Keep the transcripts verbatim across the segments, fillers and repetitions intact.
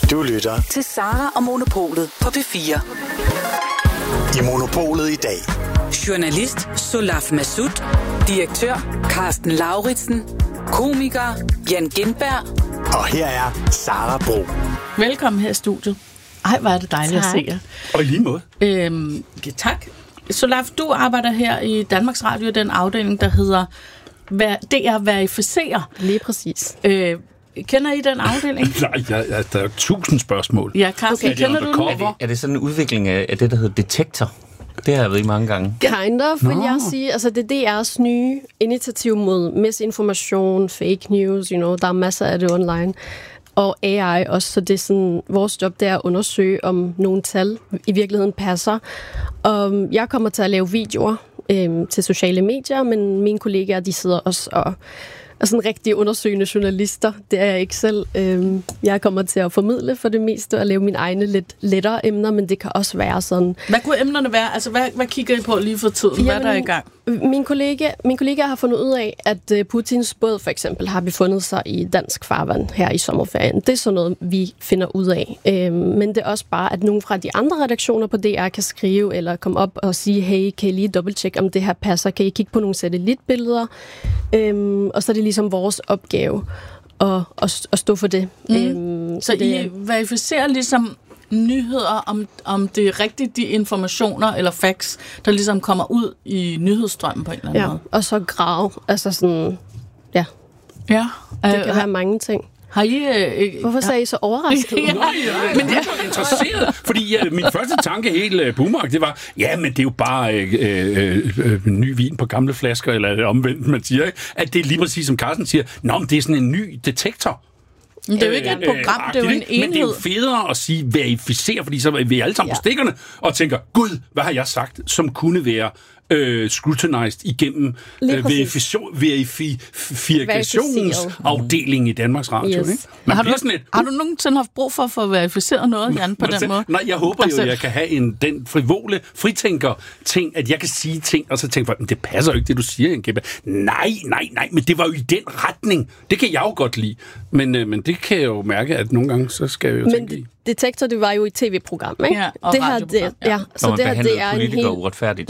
Du lytter til Sara og Monopolet på P fire. I Monopolet i dag. Journalist Solaf Massoud, direktør Carsten Lauritsen, komiker Jan Gindberg. Og her er Sara Bro. Velkommen her i studiet. Ej, hvor er det dejligt tak. At se jer. Og i lige måde. Øhm, ja, tak. Solaf, du arbejder her i Danmarks Radio, den afdeling, der hedder D R Verificerer. Lige præcis. Øh, kender I den afdeling? Nej, ja, ja, der er tusind spørgsmål. Ja, Carsten, okay. Kender du den? Er det, er det sådan en udvikling af, af det, der hedder Detektor? Det har jeg ved i mange gange. Kind of, vil jeg sige. Altså, det er D R's nye initiativ mod misinformation, fake news, you know, der er masser af det online. Og A I også, så det er sådan, vores job det er at undersøge, om nogle tal i virkeligheden passer. Og jeg kommer til at lave videoer øhm, til sociale medier, men mine kollegaer, de sidder også og er sådan rigtig undersøgende journalister. Det er jeg ikke selv. Øhm, jeg kommer til at formidle for det meste og lave mine egne lidt lettere emner, men det kan også være sådan. Hvad kunne emnerne være? Altså, hvad, hvad kigger I på lige for tiden? Hvad Jamen, er der i gang? Min kollega, min kollega har fundet ud af, at Putins båd for eksempel har befundet sig i dansk farvand her i sommerferien. Det er sådan noget, vi finder ud af. Øhm, men det er også bare, at nogen fra de andre redaktioner på D R kan skrive eller komme op og sige, hey, kan I lige dobbelttjekke, om det her passer? Kan I kigge på nogle satellitbilleder? Øhm, og så er det ligesom vores opgave at, at, at stå for det. Mm. Øhm, så, så det, I verificerer ligesom nyheder, om, om det er rigtigt de informationer eller facts, der ligesom kommer ud i nyhedsstrømmen på en eller anden ja, måde. Og så grave. Altså sådan, ja. Ja. Det kan øh, være mange ting. Har I... Øh, Hvorfor sagde I så overrasket? ja, ja, men jeg er interesseret, fordi uh, min første tanke helt uh, boomerang, det var, ja, men det er jo bare uh, uh, uh, ny vin på gamle flasker, eller omvendt, man siger, ikke? At det er lige præcis som Carsten siger, nå, men det er sådan en ny detektor. Men det er jo ikke et program, øh, det er jo en enhed. Men det er jo federe at sige verificere, fordi så er vi alle sammen ja. på stikkerne og tænker, gud, hvad har jeg sagt, som kunne være øh, scrutinized igennem øh, verifikationsafdelingen i Danmarks Radio. Yes. Ikke? Man har, du, sådan et, uh, har du nogensinde haft brug for at få verificeret noget, Jan, på den måde? Nej, jeg håber jo, at jeg kan have en, den frivole fritænker-ting, at jeg kan sige ting, og så tænke, det passer jo ikke, det du siger, Jan Gindberg. Nej, nej, nej, men det var jo i den retning. Det kan jeg jo godt lide. Men, øh, men det kan jeg jo mærke, at nogle gange, så skal jeg jo men tænke i. Detektor, det var jo et tv-program, ikke? Ja, og det her, det, ja. ja. Så det her, det er en helt uretfærdigt.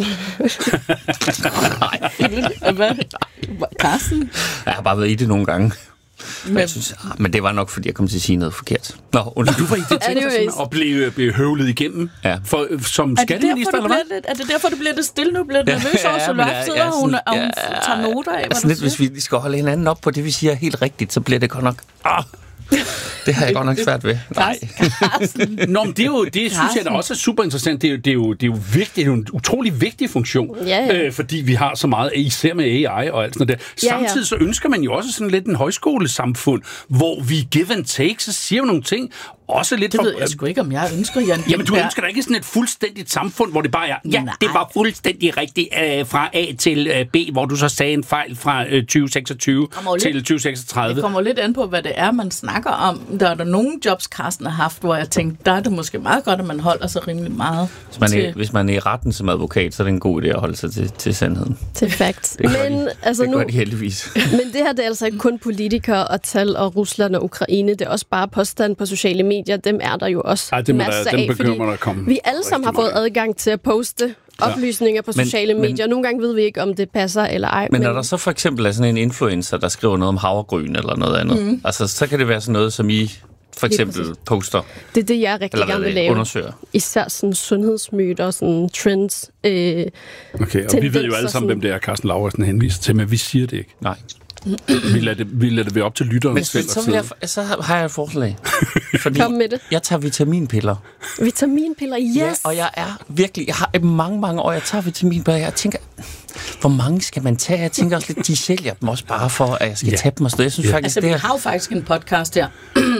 Nej, hvad? Carsten? Jeg har bare været i det nogle gange. Men, jeg synes, ah, men det var nok, fordi jeg kom til at sige noget forkert. Nå, und- du var i detektor og blev, blev høvlet igennem ja. for, som skatteminister, eller hvad? Lidt, er det derfor, det bliver det stille nu? Bliver det nervøs over, så løft sidder hun, og hun tager noter af, hvad altså, lidt, hvis vi skal holde hinanden op på det, vi siger helt rigtigt, så bliver det godt nok... Ah. Det har jeg godt nok svært ved. Nej. Nå, men det, er jo, det synes jeg da også er super interessant. Det er jo, det er jo, det er jo vigtigt. Det er jo en utrolig vigtig funktion, ja, ja. Øh, fordi vi har så meget, især med A I og alt sådan noget der. Samtidig ja, ja. så ønsker man jo også sådan lidt en højskolesamfund, hvor vi give and take, så siger vi nogle ting, også lidt det for, ved jeg sgu ikke, om jeg ønsker, Jan. Jamen, du ønsker da ikke sådan et fuldstændigt samfund, hvor det bare er, ja, Nej. det var fuldstændig rigtigt øh, fra A til øh, B, hvor du så sagde en fejl fra øh, tyve seksogtyve til tyve seksogtredive. Det kommer lidt an på, hvad det er, man snakker om. Der er der nogle jobs, Carsten har haft, hvor jeg tænkte, der er det måske meget godt, at man holder sig rimelig meget hvis man, til... er, hvis man er i retten som advokat, så er det en god idé at holde sig til, til sandheden. Til facts. Det gør men, de, altså, det nu, gør de heldigvis. Men det her, det er altså ikke kun politikere og tal og Rusland og Ukraine. Det er også bare påstand på sociale medier. Dem er der jo også Ej, det masser der, af, dem fordi der komme vi alle sammen har fået mange. adgang til at poste oplysninger på men, sociale medier. Nogle gange ved vi ikke, om det passer eller ej. Men, men når der så for eksempel er sådan en influencer, der skriver noget om havregryn eller noget andet, mm. altså så kan det være sådan noget, som I for eksempel poster. Det er det, jeg rigtig gerne vil lave. Undersøger. Især sådan sundhedsmyter, sådan trends. Øh, okay, og vi ved jo alle sammen, hvem det er, Carsten Lauritsen henviser til, men vi siger det ikke. Nej. Vi lader det, vi lader det være op til lytteren. Men selv, så, jeg, så har jeg et forslag. Fordi Kom med det. Jeg tager vitaminpiller. Vitaminpiller, yes! Ja, og jeg er virkelig... Jeg har mange, mange år, jeg tager vitaminpiller. Jeg tænker, hvor mange skal man tage? Jeg tænker også lidt, de sælger dem også bare for, at jeg skal ja. tage dem og sådan. Jeg synes ja. faktisk, altså, det er... vi har jo faktisk en podcast her.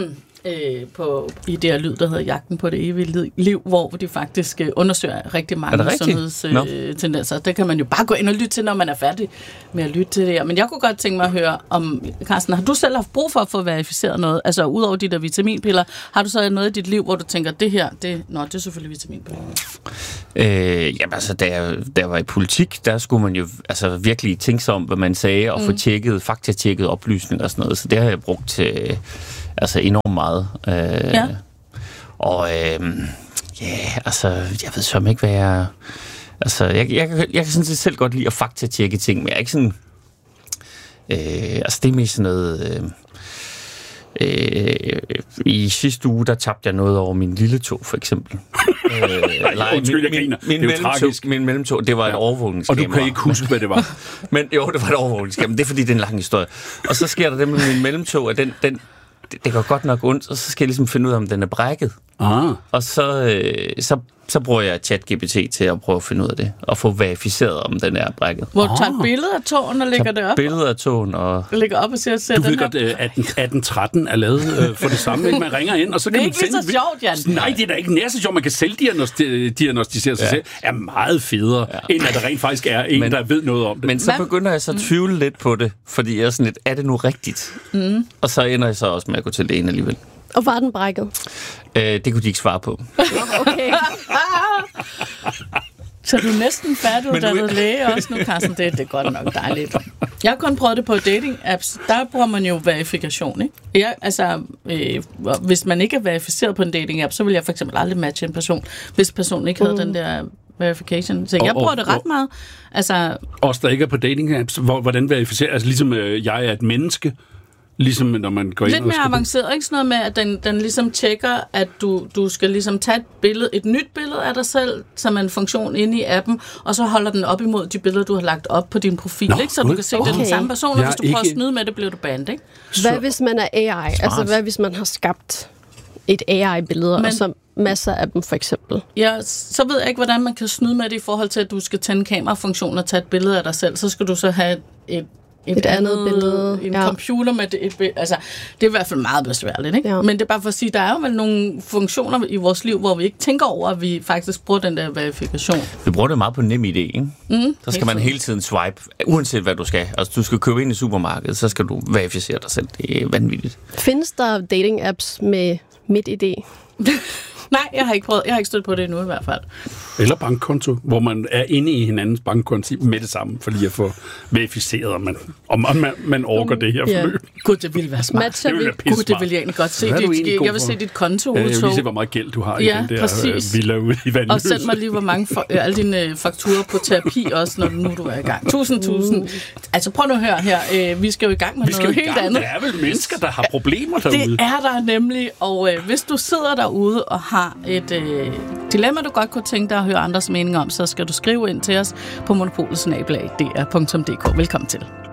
Øh, på, i det her lyd, der hedder Jagten på det evige liv, hvor de faktisk øh, undersøger rigtig mange sundhedstendenser. Øh, det kan man jo bare gå ind og lytte til, når man er færdig med at lytte til det her. Men jeg kunne godt tænke mig at høre om, Carsten, har du selv haft brug for at få verificeret noget? Altså, udover de der vitaminpiller, har du så noget i dit liv, hvor du tænker, det her, det, nå, det er selvfølgelig vitaminpiller? Øh, jamen altså, da jeg, da jeg var i politik, der skulle man jo altså, virkelig tænke sig om, hvad man sagde, og mm. få tjekket, faktatjekket oplysninger og sådan noget. Så det har jeg brugt til... Altså enormt meget. Øh, ja. Og øh, ja, altså, jeg ved så ikke, hvad jeg... Altså, jeg, jeg, jeg, jeg kan sådan set selv godt lide at faktatjekke ting, men jeg er ikke sådan... Øh, altså, det er mest sådan noget... Øh, øh, I sidste uge, der tabte jeg noget over min lille tog, for eksempel. øh, eller, Undskyld, jeg min, griner. min, min, mellemtog, min mellemtog, det var ja. et overvågningskamera. Og du kan ikke huske, hvad det var. Men jo, det var et overvågningskamera. Det er, fordi det er en lang historie. Og så sker der det med min mellemtog, at den... den det, det går godt nok ondt, og så skal jeg ligesom finde ud af, om den er brækket. Ah. Og så, øh, så, så bruger jeg ChatGPT til at prøve at finde ud af det, og få verificeret, om den er brækket. Hvor du tager et billede af tåen og lægger det op? Billeder af tåen og... Lægger op og siger, at du den ved godt, at atten tretten er lavet øh, for det samme, ikke? Man ringer ind, og så kan man sende... Det er ikke så sjovt, Jan. Nej, det er da ikke nær så sjovt. Man kan selvdiagnostisere sig ja. selv. Er meget federe, ja. end at der rent faktisk er en, men, der ved noget om det. Men så begynder jeg så at tvivle mm. lidt på det, fordi jeg er sådan lidt, er det nu rigtigt? Mm. Og så ender jeg så også med at gå til lægen alligevel. Og var den brækket? Øh, det kunne de ikke svare på. Okay. Så du er næsten færdiguddannet læge også nu, Carsten. Det, det er godt nok dejligt. Jeg har kun prøvet det på dating-apps. Der bruger man jo verifikation, ikke? Jeg, altså, øh, hvis man ikke er verificeret på en dating-app, så vil jeg for eksempel aldrig matche en person, hvis personen ikke havde mm. den der verification. Så jeg bruger det ret meget. Altså, også der ikke er på dating-apps, hvordan verificerer? Altså ligesom øh, jeg er et menneske, ligesom når man går ind lidt og mere avanceret, ikke sådan noget med, at den, den ligesom tjekker, at du, du skal ligesom tage et billede, et nyt billede af dig selv, som er en funktion inde i appen, og så holder den op imod de billeder, du har lagt op på din profil, Nå, ikke? Så du kan se, okay. det er den samme person, og jeg hvis du ikke... prøver at snyde med det, bliver du banned, ikke? Hvad så... hvis man er A I? Smart. Altså, hvad hvis man har skabt et A I-billede, og så masser af dem, for eksempel? Ja, så ved jeg ikke, hvordan man kan snyde med det i forhold til, at du skal tænde kamerafunktion og tage et billede af dig selv. Så skal du så have et Et, et andet, andet billede. En ja. computer med det, et, altså, det er i hvert fald meget besværligt, ikke? Ja. Men det er bare for at sige, der er jo vel nogle funktioner i vores liv, hvor vi ikke tænker over, at vi faktisk bruger den der verifikation. Vi bruger det meget på NemID, ikke? Mm, så skal man hele tiden swipe, uanset hvad du skal. Altså, du skal købe ind i supermarkedet, så skal du verificere dig selv. Det er vanvittigt. Findes der dating-apps med MitID? Nej, jeg har ikke prøvet. Jeg har ikke stødt på det endnu i hvert fald. Eller bankkonto, hvor man er inde i hinandens bankkonto med det samme, for lige at få verificeret, om man, om man, man orker det her yeah. forløb. Gud, det ville være smart. Det ville være Gud, det ville jeg egentlig godt se. Dit, jeg vil se dit konto. Ja, jeg vil se, hvor meget gæld du har ja, i den der præcis. villa ude i Vandløs. Og send mig lige, hvor mange for, øh, alle dine fakturer på terapi også, når nu du er i gang. Tusind, tusind. Uh. Altså prøv nu at høre her. Øh, vi skal jo i gang med vi noget helt andet. Der er vel mennesker, der har problemer derude. Det er der nemlig. Og øh, hvis du sidder derude og har et øh, dilemma, du godt kunne tænke dig at høre andres meninger om, så skal du skrive ind til os på monopolet snabel-a d r punktum d k. Velkommen til.